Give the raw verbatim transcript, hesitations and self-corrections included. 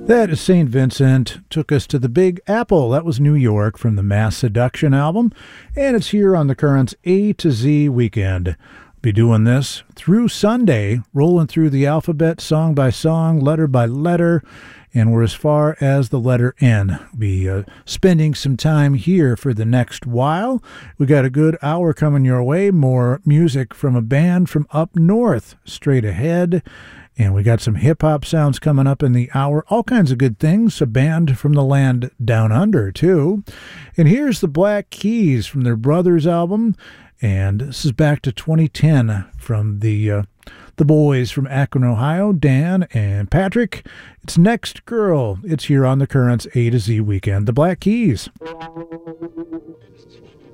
That is Saint Vincent, took us to the Big Apple. That was New York from the Mass Seduction album, and it's here on the Currents A to Z weekend. Be doing this through Sunday, rolling through the alphabet song by song, letter by letter, and we're as far as the letter N. Be uh, spending some time here for the next while. We got a good hour coming your way, more music from a band from up north, straight ahead. And we got some hip-hop sounds coming up in the hour. All kinds of good things. A band from the land down under, too. And here's the Black Keys from their Brothers album. And this is back to twenty ten from the uh, the boys from Akron, Ohio, Dan and Patrick. It's Next Girl. It's here on the Currents A to Z weekend. The Black Keys.